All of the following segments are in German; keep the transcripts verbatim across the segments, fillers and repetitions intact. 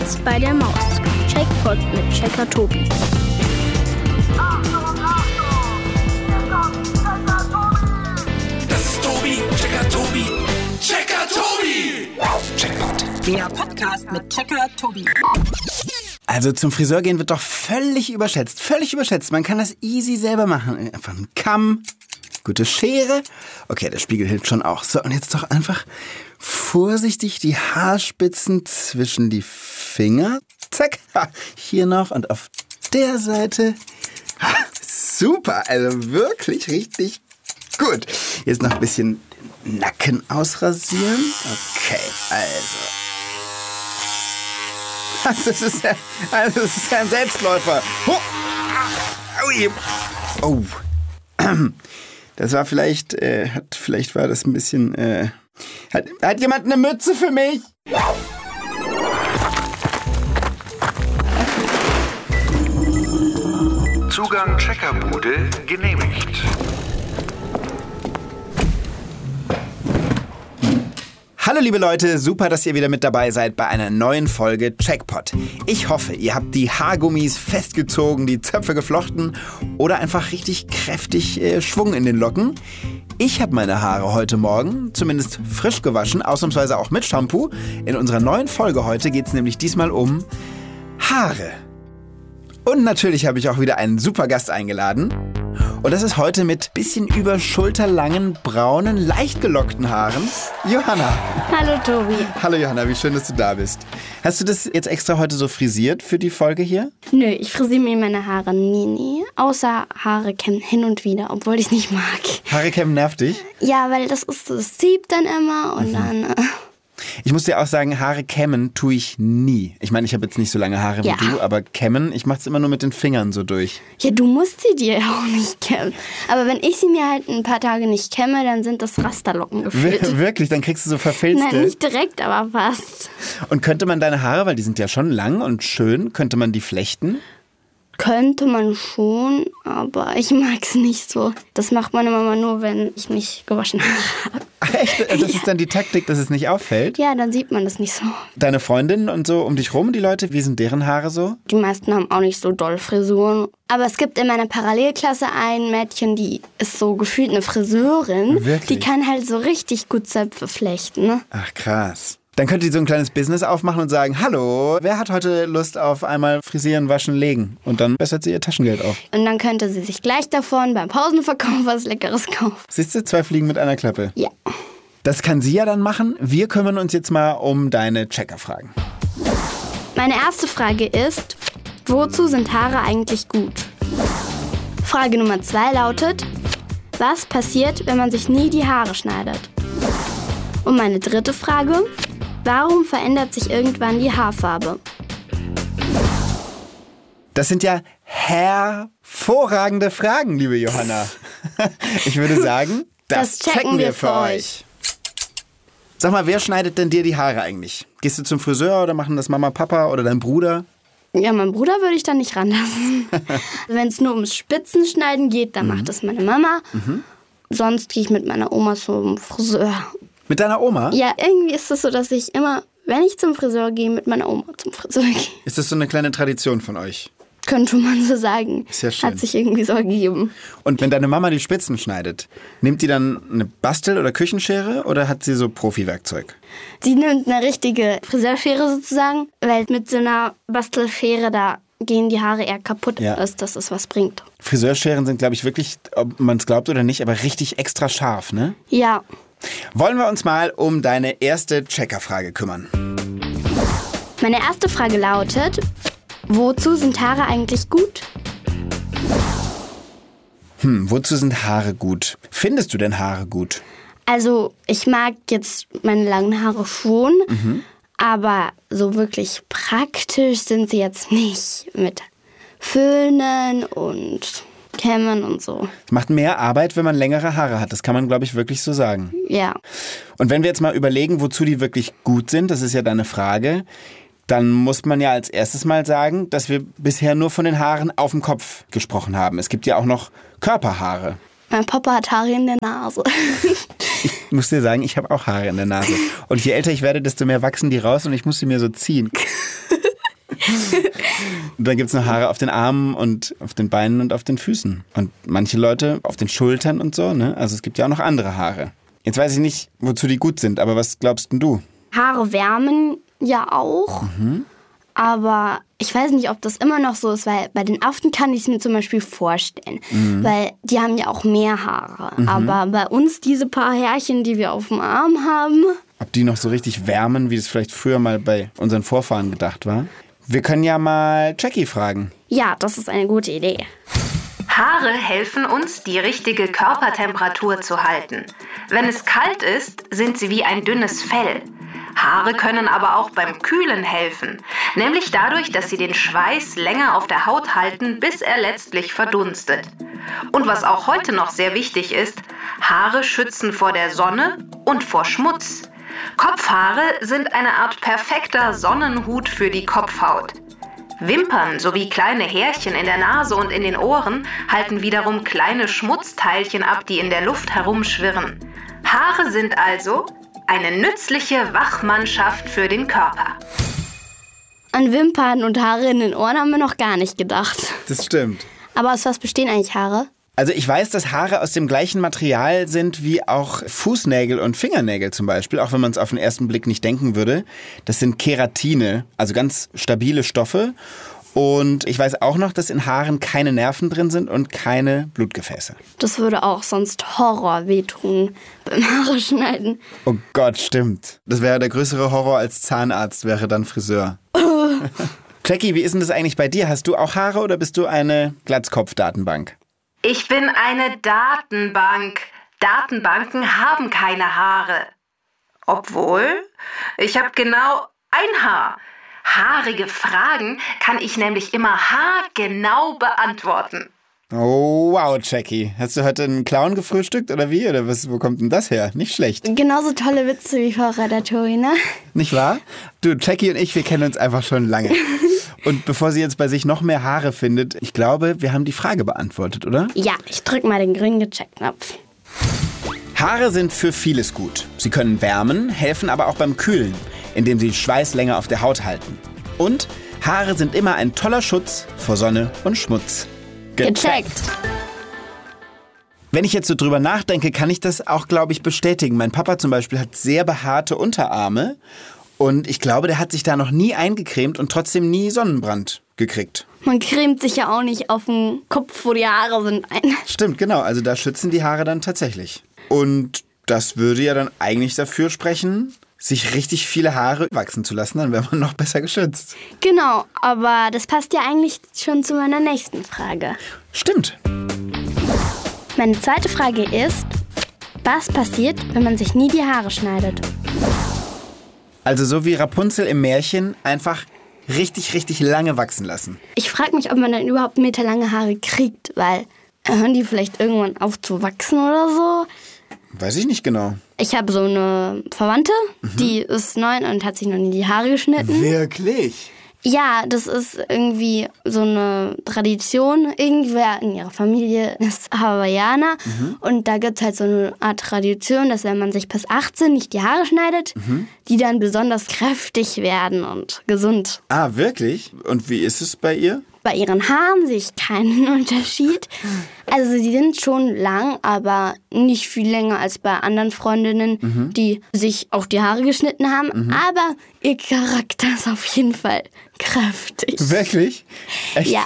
Spatz bei der Maus. Checkpot mit Checker Tobi. Achtung, Achtung! Hier kommt Checker Tobi! Das ist Tobi, Checker Tobi, Checker Tobi! Checkpot. Der Podcast mit Checker Tobi. Also zum Friseur gehen wird doch völlig überschätzt. Völlig überschätzt. Man kann das easy selber machen. Einfach einen Kamm, gute Schere. Okay, der Spiegel hilft schon auch. So, und jetzt doch einfach vorsichtig die Haarspitzen zwischen die Finger. Zack. Ha, hier noch und auf der Seite. Ha, super, also wirklich richtig gut. Jetzt noch ein bisschen den Nacken ausrasieren. Okay, also. Das ist ja, also das ist ja ein Selbstläufer. Oh, das war vielleicht, äh, hat, vielleicht war das ein bisschen, äh, hat, hat jemand eine Mütze für mich? Zugang Checkerbude genehmigt. Hallo liebe Leute, super, dass ihr wieder mit dabei seid bei einer neuen Folge Checkpot. Ich hoffe, ihr habt die Haargummis festgezogen, die Zöpfe geflochten oder einfach richtig kräftig äh, Schwung in den Locken. Ich habe meine Haare heute Morgen zumindest frisch gewaschen, ausnahmsweise auch mit Shampoo. In unserer neuen Folge heute geht es nämlich diesmal um Haare. Und natürlich habe ich auch wieder einen super Gast eingeladen. Und das ist heute mit bisschen über schulterlangen, braunen, leicht gelockten Haaren Johanna. Hallo Tobi. Hallo Johanna, wie schön, dass du da bist. Hast du das jetzt extra heute so frisiert für die Folge hier? Nö, ich frisiere mir meine Haare nie, nie. Außer Haare kämmen hin und wieder, obwohl ich es nicht mag. Haare kämmen nervt dich? Ja, weil das ist so, das zieht dann immer und mhm. dann... Äh Ich muss dir auch sagen, Haare kämmen tue ich nie. Ich meine, ich habe jetzt nicht so lange Haare ja. wie du, aber kämmen, ich mache es immer nur mit den Fingern so durch. Ja, du musst sie dir ja auch nicht kämmen. Aber wenn ich sie mir halt ein paar Tage nicht kämme, dann sind das Rasterlocken gefühlt. Wir, wirklich? Dann kriegst du so verfilzte? Nein, nicht direkt, aber fast. Und könnte man deine Haare, weil die sind ja schon lang und schön, könnte man die flechten? Könnte man schon, aber ich mag es nicht so. Das macht meine Mama nur, wenn ich nicht gewaschen habe. Ach echt? Das ja. ist dann die Taktik, dass es nicht auffällt? Ja, dann sieht man das nicht so. Deine Freundinnen und so um dich rum, die Leute, wie sind deren Haare so? Die meisten haben auch nicht so doll Frisuren. Aber es gibt in meiner Parallelklasse ein Mädchen, die ist so gefühlt eine Friseurin. Wirklich? Die kann halt so richtig gut Zöpfe flechten, ne? Ach krass. Dann könnte die so ein kleines Business aufmachen und sagen, hallo, wer hat heute Lust auf einmal frisieren, waschen, legen? Und dann bessert sie ihr Taschengeld auf. Und dann könnte sie sich gleich davon beim Pausenverkauf was Leckeres kaufen. Siehst du, zwei Fliegen mit einer Klappe. Ja. Das kann sie ja dann machen. Wir kümmern uns jetzt mal um deine Checkerfragen. Meine erste Frage ist, wozu sind Haare eigentlich gut? Frage Nummer zwei lautet, was passiert, wenn man sich nie die Haare schneidet? Und meine dritte Frage, warum verändert sich irgendwann die Haarfarbe? Das sind ja hervorragende Fragen, liebe Johanna. Ich würde sagen, das, das checken wir für euch. Sag mal, wer schneidet denn dir die Haare eigentlich? Gehst du zum Friseur oder machen das Mama, Papa oder dein Bruder? Ja, meinen Bruder würde ich da nicht ranlassen. Wenn es nur ums Spitzenschneiden geht, dann mhm. macht das meine Mama. Mhm. Sonst gehe ich mit meiner Oma zum Friseur. Mit deiner Oma? Ja, irgendwie ist es so, dass ich immer, wenn ich zum Friseur gehe, mit meiner Oma zum Friseur gehe. Ist das so eine kleine Tradition von euch? Könnte man so sagen. Ist ja schön. Hat sich irgendwie so ergeben. Und wenn deine Mama die Spitzen schneidet, nimmt die dann eine Bastel- oder Küchenschere oder hat sie so Profi-Werkzeug? Sie nimmt eine richtige Friseurschere sozusagen, weil mit so einer Bastelschere, da gehen die Haare eher kaputt, ja. als dass es was bringt. Friseurscheren sind, glaube ich, wirklich, ob man es glaubt oder nicht, aber richtig extra scharf, ne? Ja. Wollen wir uns mal um deine erste Checkerfrage kümmern? Meine erste Frage lautet, wozu sind Haare eigentlich gut? Hm, wozu sind Haare gut? Findest du denn Haare gut? Also, ich mag jetzt meine langen Haare schon, mhm. aber so wirklich praktisch sind sie jetzt nicht mit Föhnen und Kämmen und so. Es macht mehr Arbeit, wenn man längere Haare hat. Das kann man, glaube ich, wirklich so sagen. Ja. Und wenn wir jetzt mal überlegen, wozu die wirklich gut sind, das ist ja deine Frage, dann muss man ja als erstes mal sagen, dass wir bisher nur von den Haaren auf dem Kopf gesprochen haben. Es gibt ja auch noch Körperhaare. Mein Papa hat Haare in der Nase. Ich muss dir sagen, ich habe auch Haare in der Nase. Und je älter ich werde, desto mehr wachsen die raus und ich muss sie mir so ziehen. Und dann gibt es noch Haare auf den Armen und auf den Beinen und auf den Füßen. Und manche Leute auf den Schultern und so, ne? Also es gibt ja auch noch andere Haare. Jetzt weiß ich nicht, wozu die gut sind, aber was glaubst denn du? Haare wärmen ja auch. Mhm. Aber ich weiß nicht, ob das immer noch so ist, weil bei den Affen kann ich es mir zum Beispiel vorstellen. Mhm. Weil die haben ja auch mehr Haare. Mhm. Aber bei uns diese paar Härchen, die wir auf dem Arm haben... Ob die noch so richtig wärmen, wie das vielleicht früher mal bei unseren Vorfahren gedacht war? Wir können ja mal Jackie fragen. Ja, das ist eine gute Idee. Haare helfen uns, die richtige Körpertemperatur zu halten. Wenn es kalt ist, sind sie wie ein dünnes Fell. Haare können aber auch beim Kühlen helfen, nämlich dadurch, dass sie den Schweiß länger auf der Haut halten, bis er letztlich verdunstet. Und was auch heute noch sehr wichtig ist, Haare schützen vor der Sonne und vor Schmutz. Kopfhaare sind eine Art perfekter Sonnenhut für die Kopfhaut. Wimpern sowie kleine Härchen in der Nase und in den Ohren halten wiederum kleine Schmutzteilchen ab, die in der Luft herumschwirren. Haare sind also eine nützliche Wachmannschaft für den Körper. An Wimpern und Haare in den Ohren haben wir noch gar nicht gedacht. Das stimmt. Aber aus was bestehen eigentlich Haare? Also ich weiß, dass Haare aus dem gleichen Material sind wie auch Fußnägel und Fingernägel zum Beispiel, auch wenn man es auf den ersten Blick nicht denken würde. Das sind Keratine, also ganz stabile Stoffe. Und ich weiß auch noch, dass in Haaren keine Nerven drin sind und keine Blutgefäße. Das würde auch sonst Horror wehtun beim Haare schneiden. Oh Gott, stimmt. Das wäre der größere Horror als Zahnarzt, wäre dann Friseur. Jackie, wie ist denn das eigentlich bei dir? Hast du auch Haare oder bist du eine Glatzkopf-Datenbank? Ich bin eine Datenbank. Datenbanken haben keine Haare. Obwohl, ich habe genau ein Haar. Haarige Fragen kann ich nämlich immer haargenau beantworten. Oh, wow, Jackie. Hast du heute einen Clown gefrühstückt oder wie? Oder was, wo kommt denn das her? Nicht schlecht. Genauso tolle Witze wie Frau Redaktorin, ne? Nicht wahr? Du, Jackie und ich, wir kennen uns einfach schon lange. Und bevor sie jetzt bei sich noch mehr Haare findet, ich glaube, wir haben die Frage beantwortet, oder? Ja, ich drück mal den grünen Gecheckt-Knopf. Haare sind für vieles gut. Sie können wärmen, helfen aber auch beim Kühlen, indem sie Schweiß länger auf der Haut halten. Und Haare sind immer ein toller Schutz vor Sonne und Schmutz. Gecheckt. Wenn ich jetzt so drüber nachdenke, kann ich das auch, glaube ich, bestätigen. Mein Papa zum Beispiel hat sehr behaarte Unterarme und ich glaube, der hat sich da noch nie eingecremt und trotzdem nie Sonnenbrand gekriegt. Man cremt sich ja auch nicht auf den Kopf, wo die Haare sind, ein. Stimmt, genau. Also da schützen die Haare dann tatsächlich. Und das würde ja dann eigentlich dafür sprechen, sich richtig viele Haare wachsen zu lassen, dann wäre man noch besser geschützt. Genau, aber das passt ja eigentlich schon zu meiner nächsten Frage. Stimmt. Meine zweite Frage ist, was passiert, wenn man sich nie die Haare schneidet? Also so wie Rapunzel im Märchen einfach richtig, richtig lange wachsen lassen. Ich frage mich, ob man dann überhaupt meterlange Haare kriegt, weil hören die vielleicht irgendwann auf zu wachsen oder so? Weiß ich nicht genau. Ich habe so eine Verwandte, mhm. die ist neun und hat sich noch nie die Haare geschnitten. Wirklich? Ja, das ist irgendwie so eine Tradition. Irgendwer in ihrer Familie ist Hawaiianer. Mhm. Und da gibt es halt so eine Art Tradition, dass wenn man sich bis achtzehn nicht die Haare schneidet, mhm. die dann besonders kräftig werden und gesund. Ah, wirklich? Und wie ist es bei ihr? Bei ihren Haaren sehe ich keinen Unterschied. Also sie sind schon lang, aber nicht viel länger als bei anderen Freundinnen, mhm. die sich auch die Haare geschnitten haben. Mhm. Aber ihr Charakter ist auf jeden Fall kräftig. Wirklich? Echt? Ja.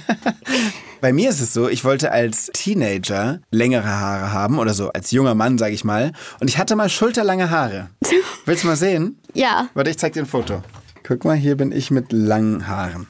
Bei mir ist es so, ich wollte als Teenager längere Haare haben oder so, als junger Mann, sag ich mal. Und ich hatte mal schulterlange Haare. Willst du mal sehen? Ja. Warte, ich zeig dir ein Foto. Guck mal, hier bin ich mit langen Haaren.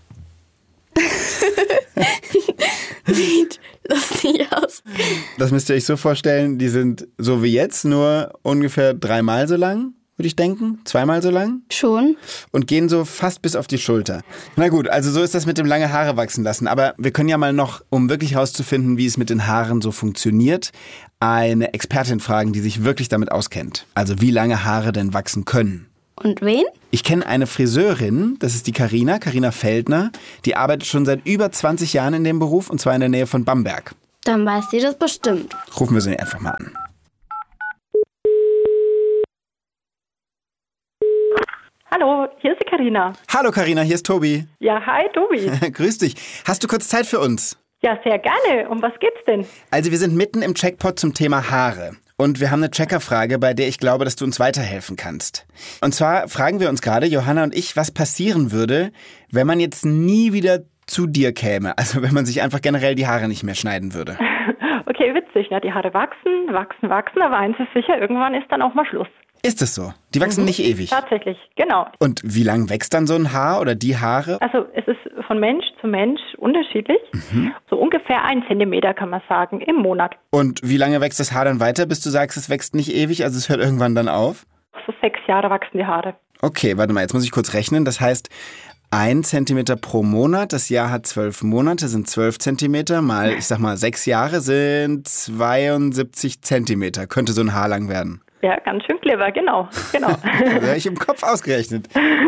Sieht lustig aus. Das müsst ihr euch so vorstellen, die sind so wie jetzt, nur ungefähr dreimal so lang, würde ich denken. Zweimal so lang. Schon. Und gehen so fast bis auf die Schulter. Na gut, also so ist das mit dem lange Haare wachsen lassen. Aber wir können ja mal noch, um wirklich herauszufinden, wie es mit den Haaren so funktioniert, eine Expertin fragen, die sich wirklich damit auskennt. Also wie lange Haare denn wachsen können. Und wen? Ich kenne eine Friseurin, das ist die Carina, Carina Feldner. Die arbeitet schon seit über zwanzig Jahren in dem Beruf und zwar in der Nähe von Bamberg. Dann weiß sie das bestimmt. Rufen wir sie einfach mal an. Hallo, hier ist die Carina. Hallo Carina, hier ist Tobi. Ja, hi Tobi. Grüß dich. Hast du kurz Zeit für uns? Ja, sehr gerne. Um was geht's denn? Also wir sind mitten im Checkpot zum Thema Haare. Und wir haben eine Checkerfrage, bei der ich glaube, dass du uns weiterhelfen kannst. Und zwar fragen wir uns gerade, Johanna und ich, was passieren würde, wenn man jetzt nie wieder zu dir käme. Also wenn man sich einfach generell die Haare nicht mehr schneiden würde. Okay, witzig. Ne? Die Haare wachsen, wachsen, wachsen. Aber eins ist sicher, irgendwann ist dann auch mal Schluss. Ist es so? Die wachsen mhm. nicht ewig? Tatsächlich, genau. Und wie lang wächst dann so ein Haar oder die Haare? Also es ist von Mensch zu Mensch unterschiedlich. Mhm. So ungefähr ein Zentimeter kann man sagen im Monat. Und wie lange wächst das Haar dann weiter, bis du sagst, es wächst nicht ewig, also es hört irgendwann dann auf? So sechs Jahre wachsen die Haare. Okay, warte mal, jetzt muss ich kurz rechnen. Das heißt, ein Zentimeter pro Monat, das Jahr hat zwölf Monate, sind zwölf Zentimeter, mal, ich sag mal, sechs Jahre sind zweiundsiebzig Zentimeter. Könnte so ein Haar lang werden. Ja, ganz schön clever, genau, genau. Das habe ich im Kopf ausgerechnet.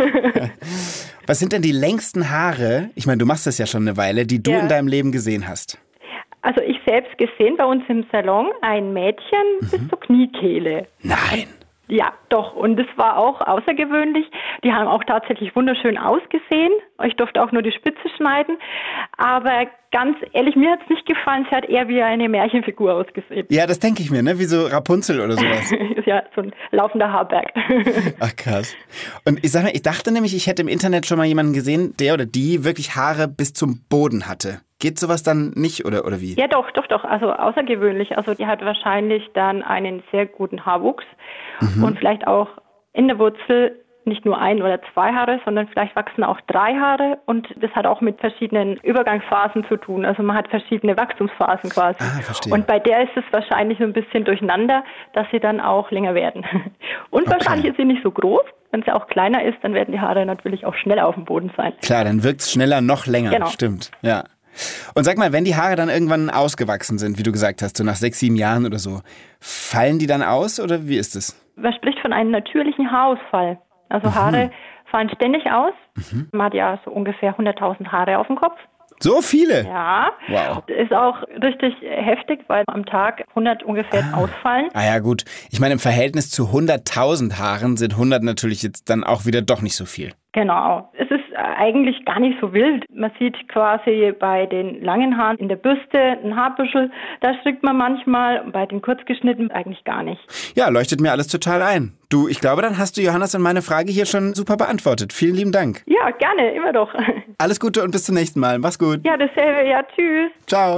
Was sind denn die längsten Haare, ich meine, du machst das ja schon eine Weile, die du ja. in deinem Leben gesehen hast? Also ich selbst gesehen bei uns im Salon ein Mädchen mhm. bis zur Kniekehle. Nein. Ja, doch. Und es war auch außergewöhnlich. Die haben auch tatsächlich wunderschön ausgesehen. Ich durfte auch nur die Spitze schneiden. Aber ganz ehrlich, mir hat es nicht gefallen. Sie hat eher wie eine Märchenfigur ausgesehen. Ja, das denke ich mir, ne? Wie so Rapunzel oder sowas. Ja, so ein laufender Haarberg. Ach, krass. Und ich sag mal, ich dachte nämlich, ich hätte im Internet schon mal jemanden gesehen, der oder die wirklich Haare bis zum Boden hatte. Geht sowas dann nicht oder, oder wie? Ja, doch, doch, doch. Also außergewöhnlich. Also die hat wahrscheinlich dann einen sehr guten Haarwuchs mhm. und vielleicht auch in der Wurzel nicht nur ein oder zwei Haare, sondern vielleicht wachsen auch drei Haare und das hat auch mit verschiedenen Übergangsphasen zu tun. Also man hat verschiedene Wachstumsphasen quasi. Ah, verstehe. Und bei der ist es wahrscheinlich so ein bisschen durcheinander, dass sie dann auch länger werden. Und okay. wahrscheinlich ist sie nicht so groß. Wenn sie auch kleiner ist, dann werden die Haare natürlich auch schneller auf dem Boden sein. Klar, dann wirkt es schneller noch länger. Genau. Stimmt, ja. Und sag mal, wenn die Haare dann irgendwann ausgewachsen sind, wie du gesagt hast, so nach sechs, sieben Jahren oder so, fallen die dann aus oder wie ist es? Man spricht von einem natürlichen Haarausfall. Also mhm. Haare fallen ständig aus. Mhm. Man hat ja so ungefähr hunderttausend Haare auf dem Kopf. So viele? Ja. Wow. Ist auch richtig heftig, weil am Tag hundert ungefähr ah. ausfallen. Ah ja, gut. Ich meine, im Verhältnis zu hunderttausend Haaren sind hundert natürlich jetzt dann auch wieder doch nicht so viel. Genau. Es ist eigentlich gar nicht so wild. Man sieht quasi bei den langen Haaren in der Bürste ein Haarbüschel, da strickt man manchmal, bei den kurzgeschnittenen eigentlich gar nicht. Ja, leuchtet mir alles total ein. Du, ich glaube, dann hast du Johannes und meine Frage hier schon super beantwortet. Vielen lieben Dank. Ja, gerne, immer doch. Alles Gute und bis zum nächsten Mal. Mach's gut. Ja, dasselbe. Ja, tschüss. Ciao.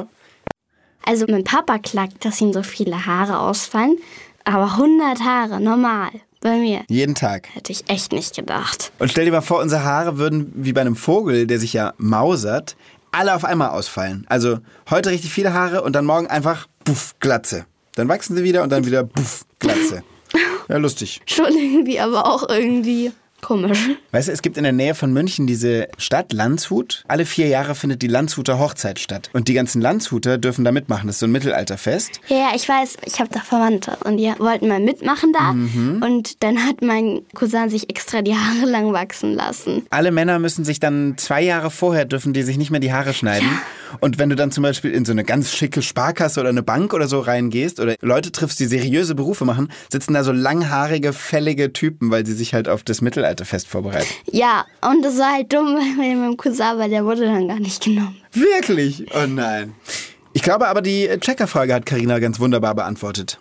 Also mein Papa klagt, dass ihm so viele Haare ausfallen, aber hundert Haare, normal. Bei mir. Jeden Tag. Hätte ich echt nicht gedacht. Und stell dir mal vor, unsere Haare würden wie bei einem Vogel, der sich ja mausert, alle auf einmal ausfallen. Also heute richtig viele Haare und dann morgen einfach puff, Glatze. Dann wachsen sie wieder und dann wieder puff, Glatze. Ja, lustig. Schon irgendwie, aber auch irgendwie komisch. Weißt du, es gibt in der Nähe von München diese Stadt Landshut. Alle vier Jahre findet die Landshuter Hochzeit statt. Und die ganzen Landshuter dürfen da mitmachen. Das ist so ein Mittelalterfest. Ja, ja, ich weiß, ich habe da Verwandte. Und die wollten mal mitmachen da. Mhm. Und dann hat mein Cousin sich extra die Haare lang wachsen lassen. Alle Männer müssen sich dann zwei Jahre vorher, dürfen die sich nicht mehr die Haare schneiden. Ja. Und wenn du dann zum Beispiel in so eine ganz schicke Sparkasse oder eine Bank oder so reingehst oder Leute triffst, die seriöse Berufe machen, sitzen da so langhaarige, fällige Typen, weil sie sich halt auf das Mittelalterfest vorbereiten. Ja, und das war halt dumm bei meinem Cousin, weil der wurde dann gar nicht genommen. Wirklich? Oh nein. Ich glaube aber, die Checker-Frage hat Carina ganz wunderbar beantwortet.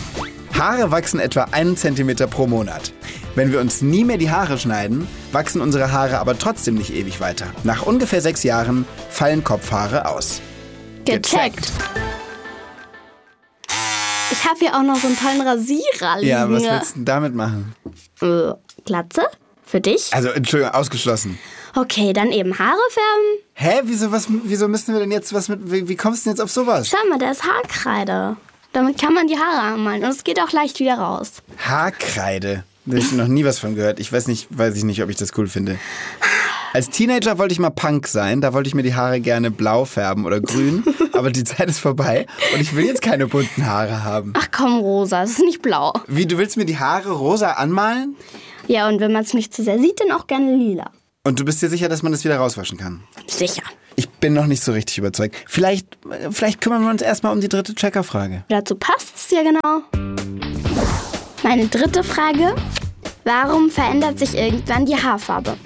Haare wachsen etwa einen Zentimeter pro Monat. Wenn wir uns nie mehr die Haare schneiden, wachsen unsere Haare aber trotzdem nicht ewig weiter. Nach ungefähr sechs Jahren fallen Kopfhaare aus. Gecheckt. Ich habe hier auch noch so einen tollen Rasierer liegen. Ja, was willst du denn damit machen? Äh, Glatze? Für dich? Also, Entschuldigung, ausgeschlossen. Okay, dann eben Haare färben. Hä? Wieso, was, wieso müssen wir denn jetzt was mit... Wie, wie kommst du denn jetzt auf sowas? Schau mal, da ist Haarkreide. Damit kann man die Haare anmalen und es geht auch leicht wieder raus. Haarkreide? Da habe ich noch nie was von gehört. Ich weiß nicht, weiß ich nicht, ob ich das cool finde. Als Teenager wollte ich mal Punk sein. Da wollte ich mir die Haare gerne blau färben oder grün. Aber die Zeit ist vorbei und ich will jetzt keine bunten Haare haben. Ach komm, rosa, es ist nicht blau. Wie, du willst mir die Haare rosa anmalen? Ja, und wenn man es nicht zu sehr sieht, dann auch gerne lila. Und du bist dir sicher, dass man das wieder rauswaschen kann? Sicher. Ich bin noch nicht so richtig überzeugt. Vielleicht, vielleicht kümmern wir uns erstmal um die dritte Checkerfrage. Dazu passt es ja genau. Meine dritte Frage. Warum verändert sich irgendwann die Haarfarbe?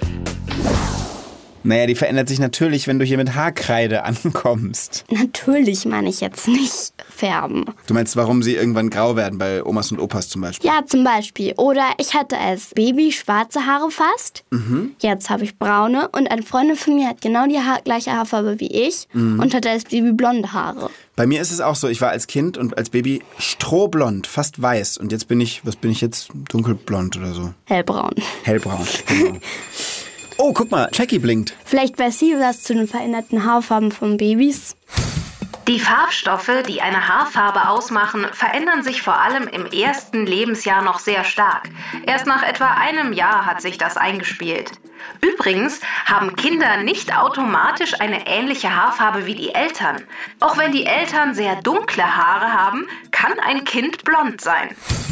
Naja, die verändert sich natürlich, wenn du hier mit Haarkreide ankommst. Natürlich meine ich jetzt nicht färben. Du meinst, warum sie irgendwann grau werden, bei Omas und Opas zum Beispiel? Ja, zum Beispiel. Oder ich hatte als Baby schwarze Haare fast. Mhm. Jetzt habe ich braune. Und eine Freundin von mir hat genau die Haar- gleiche Haarfarbe wie ich mhm. und hatte als Baby blonde Haare. Bei mir ist es auch so, ich war als Kind und als Baby strohblond, fast weiß. Und jetzt bin ich, was bin ich jetzt? Dunkelblond oder so? Hellbraun. Hellbraun, genau. Oh, guck mal, Jackie blinkt. Vielleicht weiß sie was zu den veränderten Haarfarben von Babys. Die Farbstoffe, die eine Haarfarbe ausmachen, verändern sich vor allem im ersten Lebensjahr noch sehr stark. Erst nach etwa einem Jahr hat sich das eingespielt. Übrigens haben Kinder nicht automatisch eine ähnliche Haarfarbe wie die Eltern. Auch wenn die Eltern sehr dunkle Haare haben, kann ein Kind blond sein.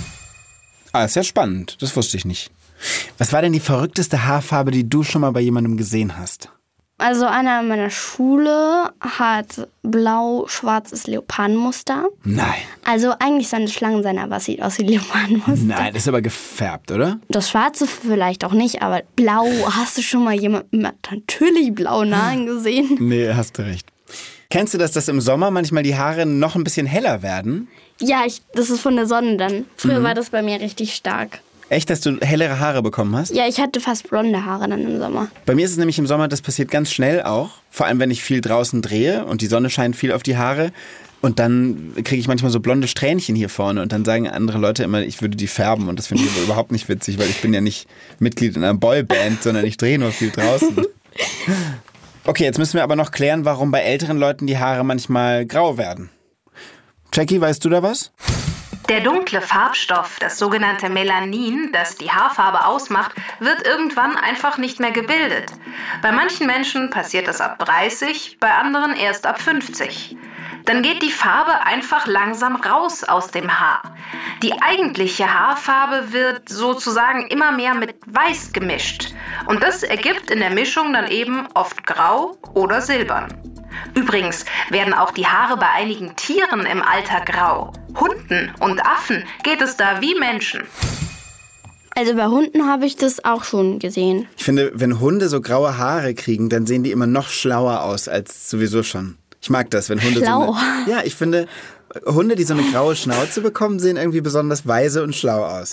Ah, ist ja spannend. Das wusste ich nicht. Was war denn die verrückteste Haarfarbe, die du schon mal bei jemandem gesehen hast? Also einer in meiner Schule hat blau-schwarzes Leopardenmuster. Nein. Also eigentlich seine Schlangen sein, aber es sieht aus wie Leopardenmuster. Nein, das ist aber gefärbt, oder? Das Schwarze vielleicht auch nicht, aber blau. Hast du schon mal jemanden mit natürlich blauen Haaren gesehen? Nee, hast du recht. Kennst du das, dass im Sommer manchmal die Haare noch ein bisschen heller werden? Ja, ich, das ist von der Sonne dann. Früher mhm. war das bei mir richtig stark. Echt, dass du hellere Haare bekommen hast? Ja, ich hatte fast blonde Haare dann im Sommer. Bei mir ist es nämlich im Sommer, das passiert ganz schnell auch. Vor allem, wenn ich viel draußen drehe und die Sonne scheint viel auf die Haare. Und dann kriege ich manchmal so blonde Strähnchen hier vorne. Und dann sagen andere Leute immer, ich würde die färben. Und das finde ich aber überhaupt nicht witzig, weil ich bin ja nicht Mitglied in einer Boyband, sondern ich drehe nur viel draußen. Okay, jetzt müssen wir aber noch klären, warum bei älteren Leuten die Haare manchmal grau werden. Jackie, weißt du da was? Der dunkle Farbstoff, das sogenannte Melanin, das die Haarfarbe ausmacht, wird irgendwann einfach nicht mehr gebildet. Bei manchen Menschen passiert das ab dreißig, bei anderen erst ab fünfzig. Dann geht die Farbe einfach langsam raus aus dem Haar. Die eigentliche Haarfarbe wird sozusagen immer mehr mit Weiß gemischt. Und das ergibt in der Mischung dann eben oft grau oder silbern. Übrigens werden auch die Haare bei einigen Tieren im Alter grau. Hunden und Affen geht es da wie Menschen. Also bei Hunden habe ich das auch schon gesehen. Ich finde, wenn Hunde so graue Haare kriegen, dann sehen die immer noch schlauer aus als sowieso schon. Ich mag das, wenn Hunde Schlau. so eine, ja, ich finde, Hunde, die so eine graue Schnauze bekommen, sehen irgendwie besonders weise und schlau aus.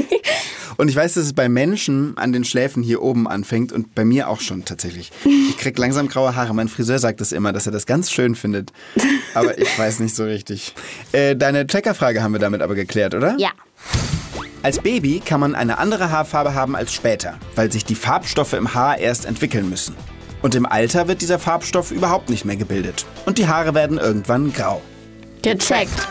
Und ich weiß, dass es bei Menschen an den Schläfen hier oben anfängt und bei mir auch schon tatsächlich. Ich krieg langsam graue Haare. Mein Friseur sagt das immer, dass er das ganz schön findet. Aber ich weiß nicht so richtig. Äh, deine Checkerfrage haben wir damit aber geklärt, oder? Ja. Als Baby kann man eine andere Haarfarbe haben als später, weil sich die Farbstoffe im Haar erst entwickeln müssen. Und im Alter wird dieser Farbstoff überhaupt nicht mehr gebildet. Und die Haare werden irgendwann grau. Gecheckt.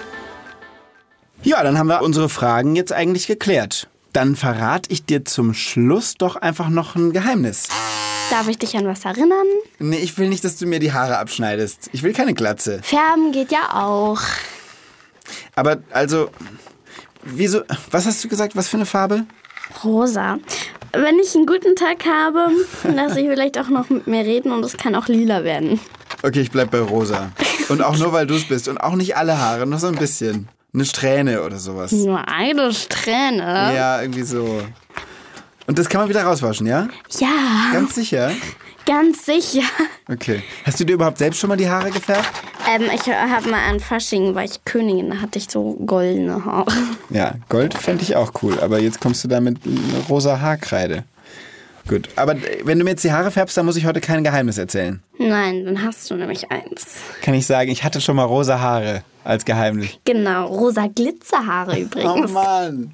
Ja, dann haben wir unsere Fragen jetzt eigentlich geklärt. Dann verrate ich dir zum Schluss doch einfach noch ein Geheimnis. Darf ich dich an was erinnern? Nee, ich will nicht, dass du mir die Haare abschneidest. Ich will keine Glatze. Färben geht ja auch. Aber also, wieso, was hast du gesagt, was für eine Farbe? Rosa. Wenn ich einen guten Tag habe, lasse ich vielleicht auch noch mit mir reden und es kann auch lila werden. Okay, ich bleib bei rosa. Und auch nur, weil du es bist. Und auch nicht alle Haare, nur so ein bisschen. Eine Strähne oder sowas. Nur eine Strähne? Ja, irgendwie so. Und das kann man wieder rauswaschen, ja? Ja. Ganz sicher? Ganz sicher. Okay. Hast du dir überhaupt selbst schon mal die Haare gefärbt? Ähm, ich habe mal an Fasching, war ich Königin, da hatte ich so goldene Haare. Ja, Gold fände ich auch cool. Aber jetzt kommst du da mit rosa Haarkreide. Gut, aber wenn du mir jetzt die Haare färbst, dann muss ich heute kein Geheimnis erzählen. Nein, dann hast du nämlich eins. Kann ich sagen, ich hatte schon mal rosa Haare als Geheimnis. Genau, rosa Glitzerhaare übrigens. Oh Mann.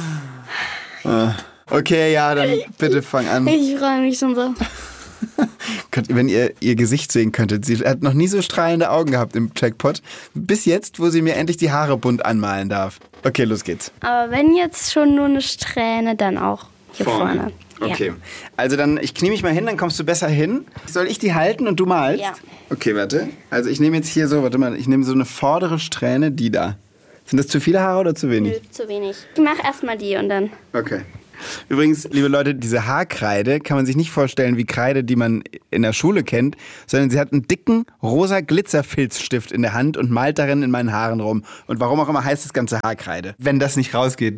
Okay, ja, dann bitte fang an. Ich freue mich schon so. Gott, wenn ihr ihr Gesicht sehen könntet. Sie hat noch nie so strahlende Augen gehabt im Jackpot. Bis jetzt, wo sie mir endlich die Haare bunt anmalen darf. Okay, los geht's. Aber wenn jetzt schon nur eine Strähne, dann auch hier vorne. vorne. Okay, ja. Also dann, ich knie mich mal hin, dann kommst du besser hin. Soll ich die halten und du malst? Ja. Okay, warte. Also ich nehme jetzt hier so, warte mal, ich nehme so eine vordere Strähne, die da. Sind das zu viele Haare oder zu wenig? Nö, zu wenig. Ich mach erstmal die und dann... Okay. Übrigens, liebe Leute, diese Haarkreide kann man sich nicht vorstellen wie Kreide, die man in der Schule kennt, sondern sie hat einen dicken, rosa Glitzerfilzstift in der Hand und malt darin in meinen Haaren rum. Und warum auch immer heißt das Ganze Haarkreide. Wenn das nicht rausgeht, ne?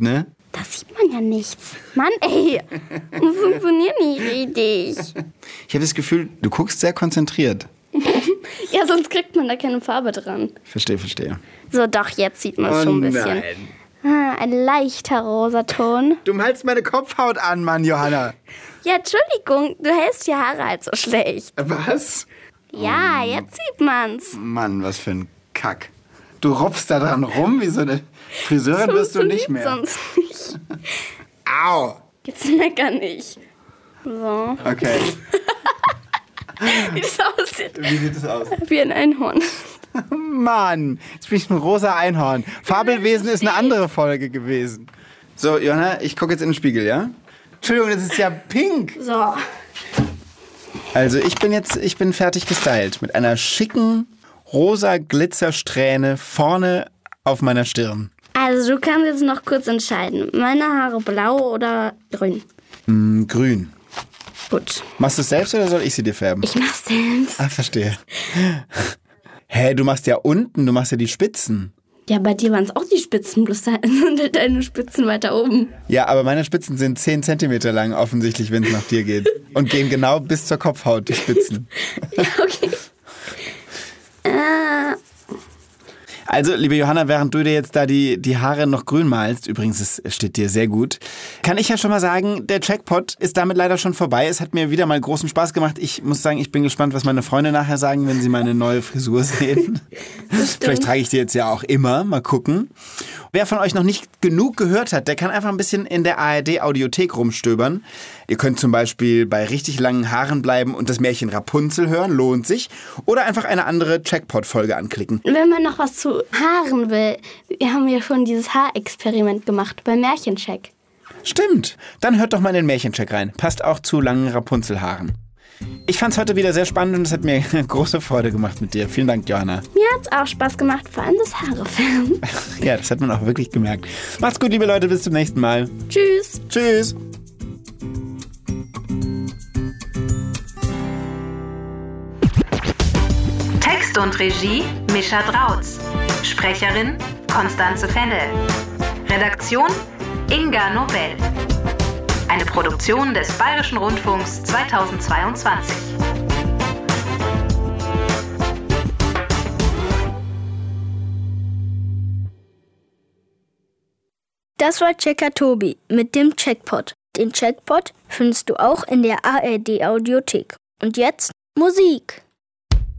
Da sieht man ja nichts. Mann, ey, das funktioniert nicht richtig. Ich habe das Gefühl, du guckst sehr konzentriert. Ja, sonst kriegt man da keine Farbe dran. Verstehe, verstehe. So, doch, jetzt sieht man es oh schon ein bisschen. Nein. Ah, ein leichter Rosaton. Du malst meine Kopfhaut an, Mann, Johanna. Ja, Entschuldigung, du hältst die Haare halt so schlecht. Was? Ja, jetzt sieht man's. Mann, was für ein Kack. Du rupfst da dran rum wie so eine Friseurin, Das wirst du nicht mehr. Sonst nicht. Au. Jetzt mecker nicht. So. Okay. Wie das aussieht. Wie sieht es aus? Wie ein Einhorn. Mann, jetzt bin ich ein rosa Einhorn. Fabelwesen ist eine andere Folge gewesen. So, Johanna, ich gucke jetzt in den Spiegel, ja? Entschuldigung, das ist ja pink. So. Also ich bin jetzt, ich bin fertig gestylt. Mit einer schicken, rosa Glitzersträhne vorne auf meiner Stirn. Also du kannst jetzt noch kurz entscheiden. Meine Haare blau oder grün? Mm, grün. Gut. Machst du es selbst oder soll ich sie dir färben? Ich mach's selbst. Ah, verstehe. Hä, du machst ja unten, du machst ja die Spitzen. Ja, bei dir waren es auch die Spitzen, bloß da sind halt deine Spitzen weiter oben. Ja, aber meine Spitzen sind zehn Zentimeter lang, offensichtlich, wenn es nach dir geht. Und gehen genau bis zur Kopfhaut, die Spitzen. Ja, okay. Äh... Also, liebe Johanna, während du dir jetzt da die, die Haare noch grün malst, übrigens, es steht dir sehr gut, kann ich ja schon mal sagen, der Jackpot ist damit leider schon vorbei. Es hat mir wieder mal großen Spaß gemacht. Ich muss sagen, ich bin gespannt, was meine Freunde nachher sagen, wenn sie meine neue Frisur sehen. Vielleicht trage ich die jetzt ja auch immer. Mal gucken. Wer von euch noch nicht genug gehört hat, der kann einfach ein bisschen in der A R D-Audiothek rumstöbern. Ihr könnt zum Beispiel bei richtig langen Haaren bleiben und das Märchen Rapunzel hören, lohnt sich. Oder einfach eine andere Jackpot-Folge anklicken. Wenn man noch was zu Haaren will, wir haben ja schon dieses Haarexperiment gemacht bei Märchencheck. Stimmt. Dann hört doch mal in den Märchencheck rein. Passt auch zu langen Rapunzelhaaren. Ich fand's heute wieder sehr spannend und es hat mir große Freude gemacht mit dir. Vielen Dank, Johanna. Mir hat's auch Spaß gemacht, vor allem das Haarefärben. Ja, das hat man auch wirklich gemerkt. Macht's gut, liebe Leute, bis zum nächsten Mal. Tschüss. Tschüss. Text und Regie Mischa Drautz. Sprecherin Konstanze Fennel. Redaktion Inga Nobel. Eine Produktion des Bayerischen Rundfunks zweitausendzweiundzwanzig. Das war Checker Tobi mit dem Checkpot. Den Checkpot findest du auch in der A R D-Audiothek. Und jetzt Musik.